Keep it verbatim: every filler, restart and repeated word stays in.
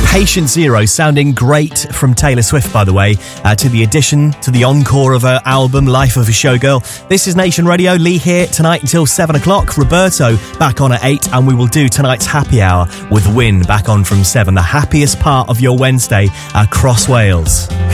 Patient Zero, sounding great from Taylor Swift, by the way, uh, to the addition, to the encore of her album, Life of a Showgirl. This is Nation Radio. Lee here tonight until seven o'clock. Roberto back on at eight, and we will do tonight's happy hour with Win back on from seven. The happiest part of your Wednesday across Wales.